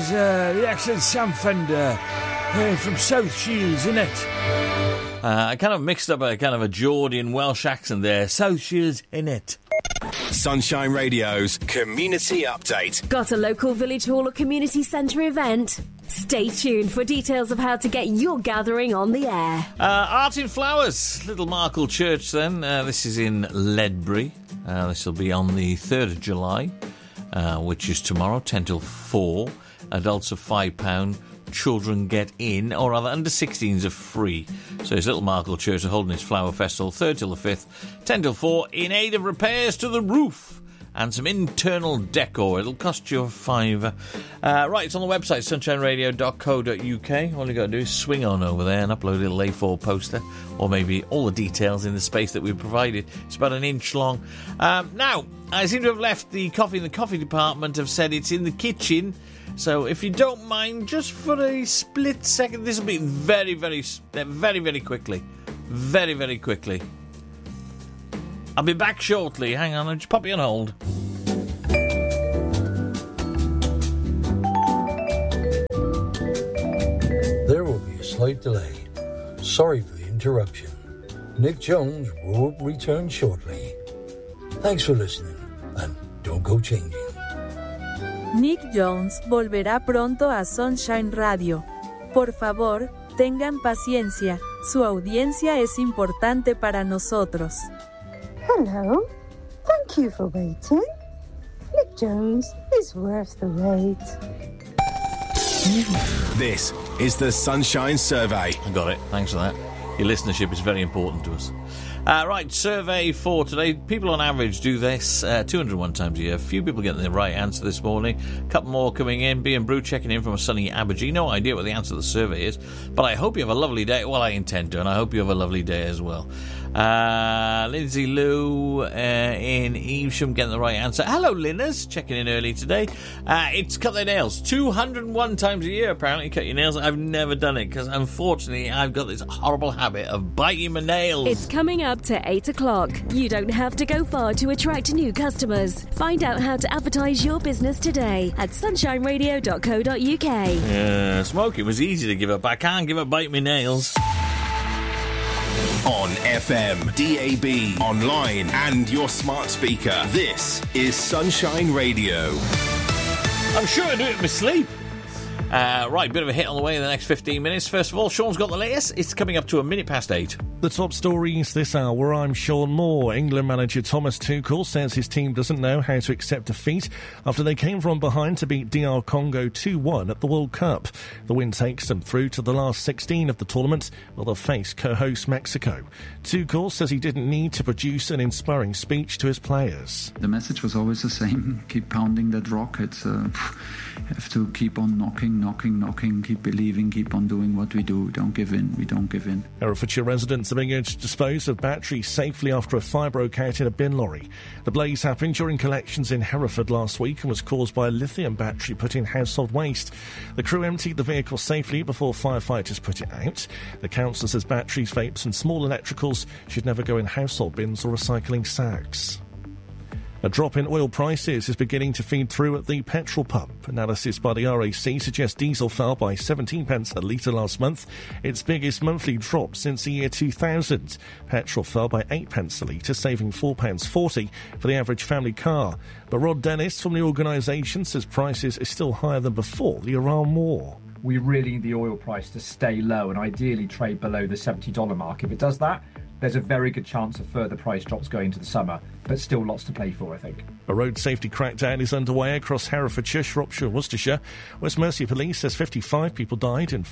was the excellent Sam Fender from South Shields, innit? I kind of mixed up a kind of a Geordian Welsh accent there. South Shields, innit? Sunshine Radio's Community Update. Got a local village hall or community centre event? Stay tuned for details of how to get your gathering on the air. Art in Flowers, Little Markle Church then. This is in Ledbury. This will be on the 3rd of July, which is tomorrow, 10 till 4. Adults are £5. Children get in, or rather under 16s are free. So it's Little Markle Church are holding its Flower Festival 3rd till the 5th, 10 till 4, in aid of repairs to the roof and some internal decor. It'll cost you £5. Right, it's on the website, sunshineradio.co.uk. All you got to do is swing on over there and upload a little A4 poster, or maybe all the details in the space that we've provided. It's about an inch long. Now, I seem to have left the coffee in the coffee department, have said it's in the kitchen. So if you don't mind, just for a split second, this will be very, very quickly. Very, very quickly. I'll be back shortly. Hang on, I'll just pop you on hold. There will be a slight delay. Sorry for the interruption. Nick Jones will return shortly. Thanks for listening, and don't go changing. Nick Jones volverá pronto a Sunshine Radio. Por favor, tengan paciencia. Su audiencia es importante para nosotros. Hello. Thank you for waiting. Nick Jones is worth the wait. This is the Sunshine Survey. I got it. Thanks for that. Your listenership is very important to us. Right, survey for today. People on average do this 201 times a year. A few people getting the right answer this morning. A couple more coming in. B and Brew checking in from a sunny Abergee. No idea what the answer to the survey is, but I hope you have a lovely day. Well, I intend to, and I hope you have a lovely day as well. Lindsay Lou in Evesham getting the right answer. Hello, Linners. Checking in early today. It's cut their nails 201 times a year, apparently. Cut your nails. I've never done it because, unfortunately, I've got this horrible habit of biting my nails. It's coming up to 8 o'clock. You don't have to go far to attract new customers. Find out how to advertise your business today at sunshineradio.co.uk. Smoking was easy to give up. I can't give up biting my nails. On FM, DAB, online, and your smart speaker. This is Sunshine Radio. I'm sure I do it in my sleep. Right, bit of a hit on the way in the next 15 minutes. First of all, Sean's got the latest. It's coming up to 8:01. The top stories this hour. I'm Sean Moore. England manager Thomas Tuchel says his team doesn't know how to accept defeat after they came from behind to beat DR Congo 2-1 at the World Cup. The win takes them through to the last 16 of the tournament, where they'll face co-host Mexico. Tuchel says he didn't need to produce an inspiring speech to his players. The message was always the same. Keep pounding that rock. It's have to keep on knocking, keep believing, keep on doing what we do. Don't give in. We don't give in. Herefordshire residents are being urged to dispose of batteries safely after a fire broke out in a bin lorry. The blaze happened during collections in Hereford last week and was caused by a lithium battery put in household waste. The crew emptied the vehicle safely before firefighters put it out. The council says batteries, vapes and small electricals should never go in household bins or recycling sacks. A drop in oil prices is beginning to feed through at the petrol pump. Analysis by the RAC suggests diesel fell by 17 pence a litre last month, its biggest monthly drop since the year 2000. Petrol fell by 8 pence a litre, saving £4.40 for the average family car. But Rod Dennis from the organisation says prices are still higher than before the Iran war. We really need the oil price to stay low and ideally trade below the $70 mark. If it does that, there's a very good chance of further price drops going into the summer, but still lots to play for, I think. A road safety crackdown is underway across Herefordshire, Shropshire and Worcestershire. West Mercia Police says 55 people died and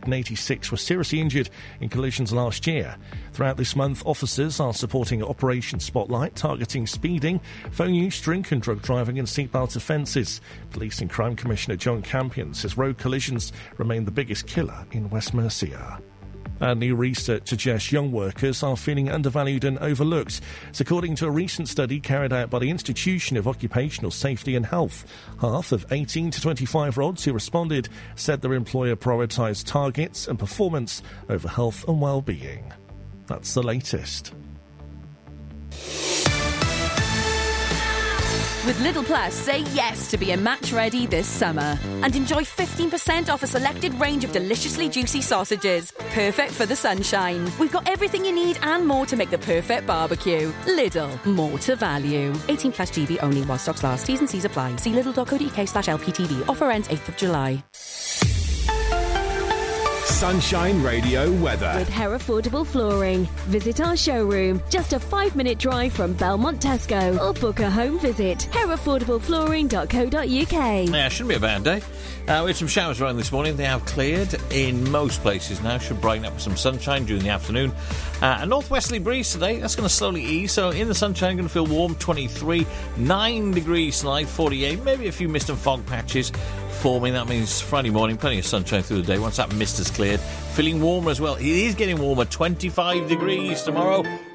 486 were seriously injured in collisions last year. Throughout this month, officers are supporting Operation Spotlight, targeting speeding, phone use, drink and drug driving and seatbelt offences. Police and Crime Commissioner John Campion says road collisions remain the biggest killer in West Mercia. And new research suggests young workers are feeling undervalued and overlooked. It's according to a recent study carried out by the Institution of Occupational Safety and Health. Half of 18 to 25-year-olds who responded said their employer prioritised targets and performance over health and well-being. That's the latest. With Lidl Plus, say yes to being match ready this summer. And enjoy 15% off a selected range of deliciously juicy sausages. Perfect for the sunshine. We've got everything you need and more to make the perfect barbecue. Lidl, more to value. 18 plus GB only while stocks last. T's and C's apply. See lidl.co.uk/LPTV. Offer ends 8th of July. Sunshine Radio weather. With Herefordable Flooring. Visit our showroom, just a 5-minute drive from Belmont Tesco, or book a home visit. Herefordableflooring.co.uk. Yeah, shouldn't be a bad day. We had some showers around this morning. They have cleared in most places now. Should brighten up with some sunshine during the afternoon. A northwesterly breeze today. That's going to slowly ease. So in the sunshine, going to feel warm, 23. 9 degrees tonight, 48. Maybe a few mist and fog patches forming. That means Friday morning, plenty of sunshine through the day. Once that mist has cleared, feeling warmer as well. It is getting warmer, 25 degrees tomorrow.